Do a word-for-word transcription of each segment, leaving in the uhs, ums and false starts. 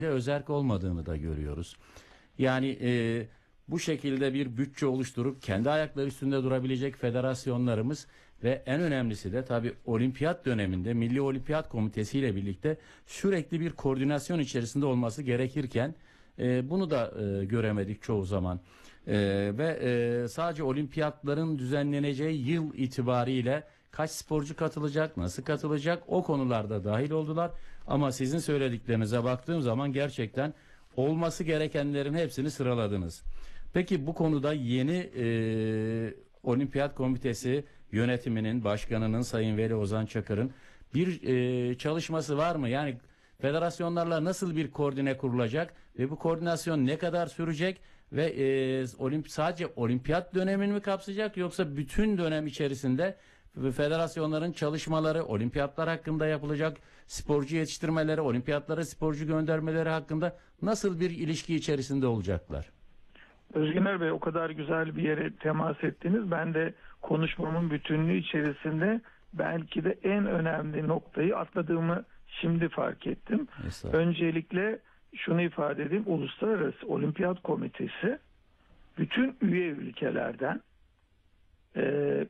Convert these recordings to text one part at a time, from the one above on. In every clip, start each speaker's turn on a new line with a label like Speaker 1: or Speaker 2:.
Speaker 1: özerk olmadığını da görüyoruz. Yani e, bu şekilde bir bütçe oluşturup kendi ayakları üstünde durabilecek federasyonlarımız ve en önemlisi de tabii olimpiyat döneminde Milli Olimpiyat Komitesi ile birlikte sürekli bir koordinasyon içerisinde olması gerekirken e, bunu da e, göremedik çoğu zaman. E, ve e, sadece olimpiyatların düzenleneceği yıl itibariyle kaç sporcu katılacak, nasıl katılacak o konularda dahil oldular. Ama sizin söylediklerinize baktığım zaman gerçekten olması gerekenlerin hepsini sıraladınız. Peki bu konuda yeni e, Olimpiyat Komitesi yönetiminin, başkanının Sayın Veli Ozan Çakır'ın bir e, çalışması var mı? Yani federasyonlarla nasıl bir koordine kurulacak ve bu koordinasyon ne kadar sürecek ve e, olimp sadece olimpiyat dönemini mi kapsayacak yoksa bütün dönem içerisinde federasyonların çalışmaları, olimpiyatlar hakkında yapılacak sporcu yetiştirmeleri, olimpiyatlara sporcu göndermeleri hakkında nasıl bir ilişki içerisinde olacaklar?
Speaker 2: Özgüner Bey, o kadar güzel bir yere temas ettiniz. Ben de konuşmamın bütünlüğü içerisinde belki de en önemli noktayı atladığımı şimdi fark ettim. Öncelikle şunu ifade edeyim. Uluslararası Olimpiyat Komitesi bütün üye ülkelerden e,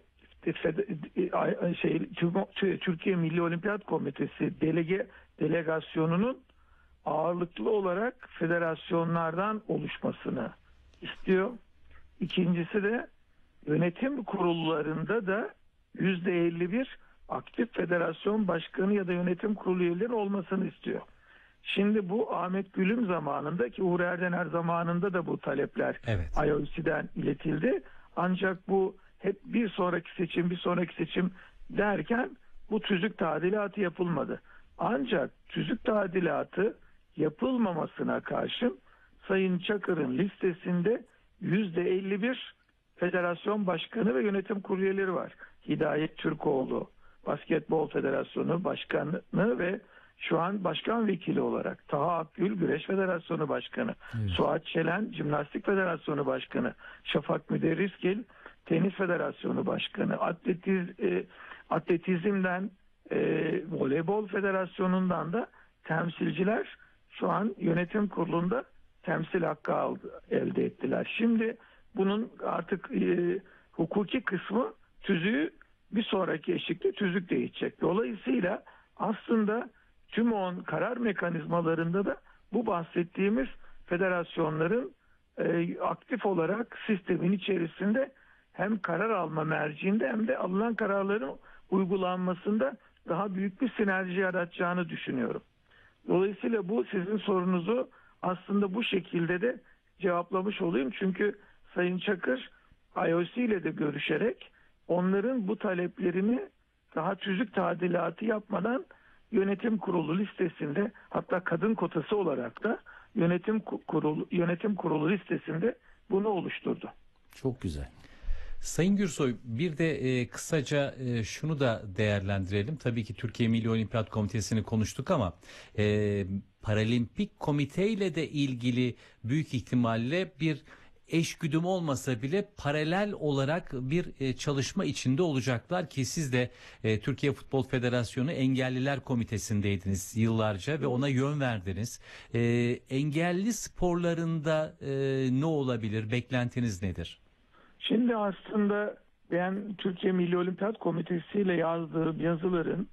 Speaker 2: şey, Türkiye Milli Olimpiyat Komitesi delege delegasyonunun ağırlıklı olarak federasyonlardan oluşmasını istiyor. İkincisi de yönetim kurullarında da yüzde elli bir aktif federasyon başkanı ya da yönetim kurulu üyeleri olmasını istiyor. Şimdi bu Ahmet Gülüm zamanında, ki Uğur Erdener zamanında da bu talepler
Speaker 3: evet.
Speaker 2: I O C'den iletildi. Ancak bu hep bir sonraki seçim, bir sonraki seçim derken bu tüzük tadilatı yapılmadı. Ancak tüzük tadilatı yapılmamasına karşın Sayın Çakır'ın listesinde yüzde elli bir federasyon başkanı ve yönetim kurulu üyeleri var. Hidayet Türkoğlu, Basketbol Federasyonu Başkanı ve şu an başkan vekili olarak Taha Akgül, Güreş Federasyonu Başkanı, evet. Suat Çelen, Jimnastik Federasyonu Başkanı, Şafak Müderrisgil, Tenis Federasyonu Başkanı, Atletiz, e, Atletizmden, e, Voleybol Federasyonu'ndan da temsilciler şu an yönetim kurulunda temsil hakkı aldı, elde ettiler. Şimdi bunun artık e, hukuki kısmı tüzüğü bir sonraki eşikte tüzük değişecek. Dolayısıyla aslında tüm on karar mekanizmalarında da bu bahsettiğimiz federasyonların e, aktif olarak sistemin içerisinde hem karar alma merciinde hem de alınan kararların uygulanmasında daha büyük bir sinerji yaratacağını düşünüyorum. Dolayısıyla bu sizin sorunuzu aslında bu şekilde de cevaplamış olayım. Çünkü Sayın Çakır I O C ile de görüşerek onların bu taleplerini daha tüzük tadilatı yapmadan yönetim kurulu listesinde, hatta kadın kotası olarak da yönetim kurulu yönetim kurulu listesinde bunu oluşturdu.
Speaker 1: Çok güzel.
Speaker 3: Sayın Gürsoy, bir de e, kısaca e, şunu da değerlendirelim. Tabii ki Türkiye Milli Olimpiyat Komitesi'ni konuştuk ama e, Paralimpik Komite ile de ilgili büyük ihtimalle bir eşgüdüm olmasa bile paralel olarak bir e, çalışma içinde olacaklar ki siz de e, Türkiye Futbol Federasyonu Engelliler Komitesi'ndeydiniz yıllarca ve ona yön verdiniz. E, engelli sporlarında e, ne olabilir? Beklentiniz nedir?
Speaker 2: Şimdi aslında ben Türkiye Milli Olimpiyat Komitesi ile yazdığım yazıların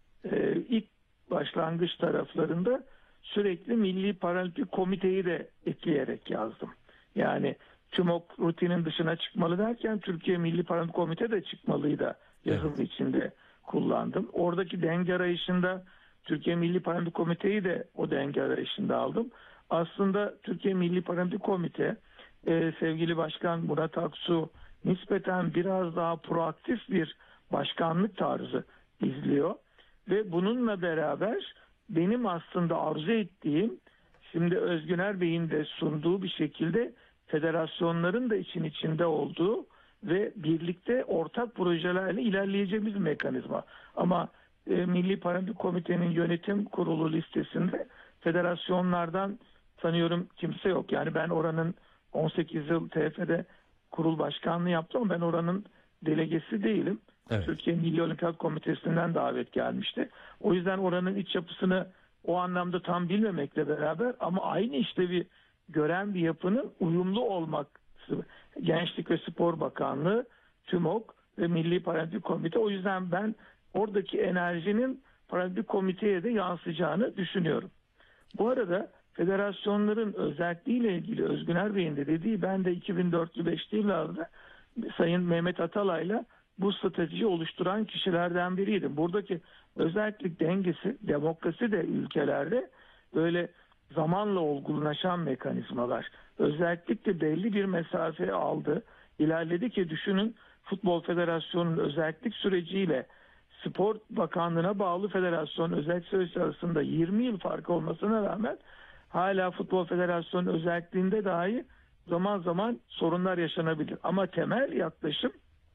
Speaker 2: e, ilk başlangıç taraflarında sürekli Milli Paralimpik Komiteyi de ekleyerek yazdım. Yani TÜMOK rutinin dışına çıkmalı derken Türkiye Milli Paralimpik Komite de çıkmalıyı da yazım evet. içinde kullandım. Oradaki denge arayışında Türkiye Milli Paralimpik Komiteyi de o denge arayışında aldım. Aslında Türkiye Milli Paralimpik Komite Ee, sevgili Başkan Murat Aksu nispeten biraz daha proaktif bir başkanlık tarzı izliyor ve bununla beraber benim aslında arzu ettiğim, şimdi Özgüner Bey'in de sunduğu bir şekilde federasyonların da için içinde olduğu ve birlikte ortak projelerle ilerleyeceğimiz bir mekanizma. Ama e, Milli Paralimpik Komite'nin yönetim kurulu listesinde federasyonlardan sanıyorum kimse yok. Yani ben oranın on sekiz yıl T F F'de kurul başkanlığı yaptım ama ben oranın delegesi değilim. Evet. Türkiye Milli Olimpiyat Komitesi'nden davet gelmişti. O yüzden oranın iç yapısını o anlamda tam bilmemekle beraber ama aynı işlevi gören bir yapının uyumlu olması. Gençlik ve Spor Bakanlığı, TÜMOK ve Milli Paralimpik Komite. O yüzden ben oradaki enerjinin Paralimpik Komite'ye de yansıyacağını düşünüyorum. Bu arada federasyonların özelliğiyle ilgili Özgüner Bey'in de dediği, ben de iki bin dörtlü beşli yıllarda Sayın Mehmet Atalay'la bu stratejiyi oluşturan kişilerden biriydim. Buradaki özellik dengesi, demokrasi de ülkelerde böyle zamanla olgunlaşan mekanizmalar. Özellikle belli bir mesafe aldı, ilerledi ki düşünün, Futbol Federasyonu'nun özellik süreciyle Spor Bakanlığı'na bağlı federasyon özellik süreci arasında yirmi yıl fark olmasına rağmen hala Futbol Federasyonu özelliğinde dahi zaman zaman sorunlar yaşanabilir. Ama temel yaklaşım,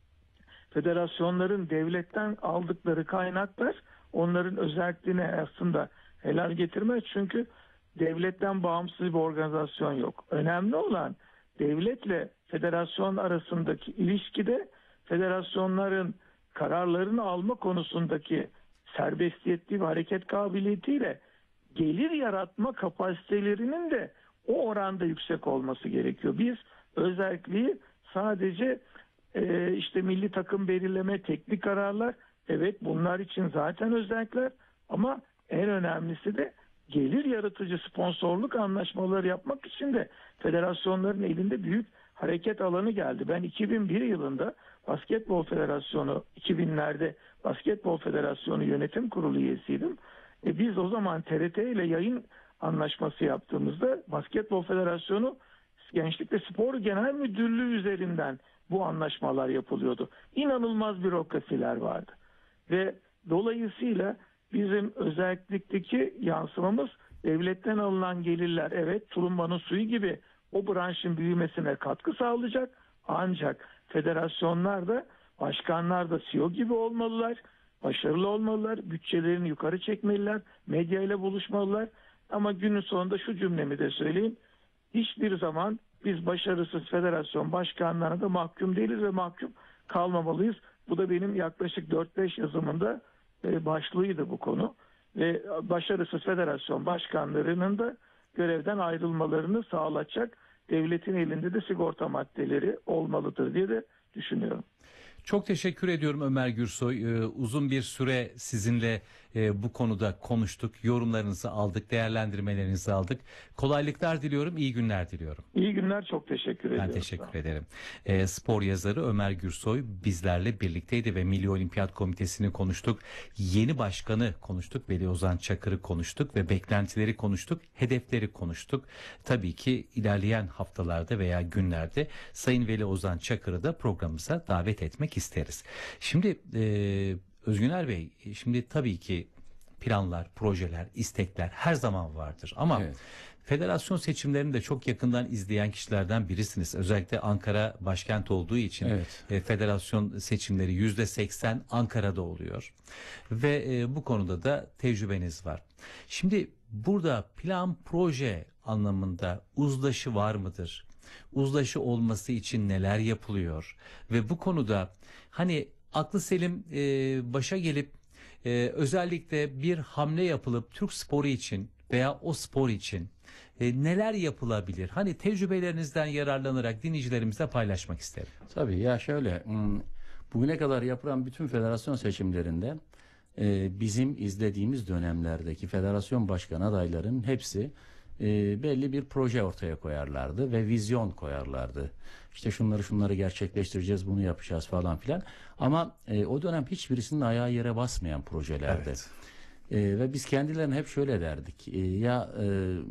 Speaker 2: federasyonların devletten aldıkları kaynaklar onların özelliğine aslında helal getirmez. Çünkü devletten bağımsız bir organizasyon yok. Önemli olan devletle federasyon arasındaki ilişkide federasyonların kararlarını alma konusundaki serbestiyetli ve hareket kabiliyetiyle gelir yaratma kapasitelerinin de o oranda yüksek olması gerekiyor. Biz özelliği sadece e, işte milli takım belirleme, teknik kararlar, evet bunlar için zaten özellikler, ama en önemlisi de gelir yaratıcı sponsorluk anlaşmaları yapmak için de federasyonların elinde büyük hareket alanı geldi. Ben iki bin bir yılında Basketbol Federasyonu, iki binlerde Basketbol Federasyonu Yönetim Kurulu üyesiydim. E biz o zaman T R T ile yayın anlaşması yaptığımızda Basketbol Federasyonu Gençlik ve Spor Genel Müdürlüğü üzerinden bu anlaşmalar yapılıyordu. İnanılmaz bürokrasiler vardı. Ve dolayısıyla bizim özellikteki yansımamız, devletten alınan gelirler evet tulumbanın suyu gibi o branşın büyümesine katkı sağlayacak. Ancak federasyonlar da, başkanlar da C E O gibi olmalılar, başarılı olmalılar, bütçelerini yukarı çekmeliler, medya ile buluşmalılar. Ama günün sonunda şu cümlemi de söyleyeyim. Hiçbir zaman biz başarısız federasyon başkanlarına da mahkum değiliz ve mahkum kalmamalıyız. Bu da benim yaklaşık dört beş yazımında başlığıydı bu konu. Ve başarısız federasyon başkanlarının da görevden ayrılmalarını sağlayacak devletin elinde de sigorta maddeleri olmalıdır diye de düşünüyorum.
Speaker 3: Çok teşekkür ediyorum Ömer Gürsoy. Ee, uzun bir süre sizinle e, bu konuda konuştuk. Yorumlarınızı aldık, değerlendirmelerinizi aldık. Kolaylıklar diliyorum, iyi günler diliyorum.
Speaker 2: İyi günler, çok teşekkür ediyorum.
Speaker 3: Ben teşekkür ederim. E, spor yazarı Ömer Gürsoy bizlerle birlikteydi ve Milli Olimpiyat Komitesi'ni konuştuk. Yeni başkanı konuştuk, Veli Ozan Çakır'ı konuştuk ve beklentileri konuştuk, hedefleri konuştuk. Tabii ki ilerleyen haftalarda veya günlerde Sayın Veli Ozan Çakır'ı da programımıza davet etmek isteriz. Şimdi e, Özgüner Bey, şimdi tabii ki planlar, projeler, istekler her zaman vardır ama evet, federasyon seçimlerini de çok yakından izleyen kişilerden birisiniz. Özellikle Ankara başkent olduğu için evet, e, federasyon seçimleri yüzde seksen Ankara'da oluyor ve e, bu konuda da tecrübeniz var. Şimdi burada plan, proje anlamında uzlaşı var mıdır? Uzlaşı olması için neler yapılıyor? Ve bu konuda hani aklı selim e, başa gelip e, özellikle bir hamle yapılıp Türk sporu için veya o spor için e, neler yapılabilir? Hani tecrübelerinizden yararlanarak dinleyicilerimizle paylaşmak isterim.
Speaker 1: Tabii ya şöyle, bugüne kadar yapılan bütün federasyon seçimlerinde e, bizim izlediğimiz dönemlerdeki federasyon başkan adaylarının hepsi E, belli bir proje ortaya koyarlardı ve vizyon koyarlardı. İşte şunları şunları gerçekleştireceğiz, bunu yapacağız falan filan. Ama e, o dönem hiçbirisinin ayağı yere basmayan projelerdi. Evet. E, ve biz kendilerine hep şöyle derdik. E, ya e,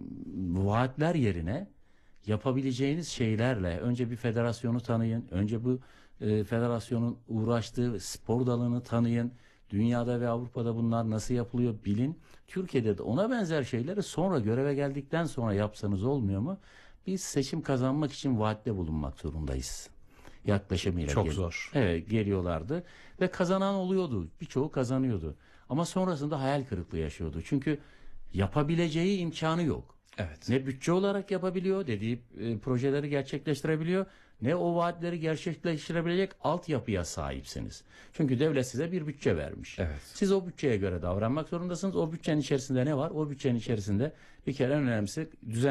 Speaker 1: vaatler yerine yapabileceğiniz şeylerle önce bir federasyonu tanıyın. Önce bu e, federasyonun uğraştığı spor dalını tanıyın. Dünyada ve Avrupa'da bunlar nasıl yapılıyor bilin. Türkiye'de de ona benzer şeyleri sonra göreve geldikten sonra yapsanız olmuyor mu? Biz seçim kazanmak için vaatte bulunmak zorundayız. Yaklaşımıyla.
Speaker 3: Çok
Speaker 1: gel-
Speaker 3: zor.
Speaker 1: Evet, geliyorlardı ve kazanan oluyordu. Birçoğu kazanıyordu. Ama sonrasında hayal kırıklığı yaşıyordu. Çünkü yapabileceği imkanı yok.
Speaker 3: Evet.
Speaker 1: Ne bütçe olarak yapabiliyor, dediği e, projeleri gerçekleştirebiliyor, ne o vaatleri gerçekleştirebilecek altyapıya sahipsiniz. Çünkü devlet size bir bütçe vermiş.
Speaker 3: Evet.
Speaker 1: Siz o bütçeye göre davranmak zorundasınız. O bütçenin içerisinde ne var? O bütçenin içerisinde bir kere en önemlisi düzen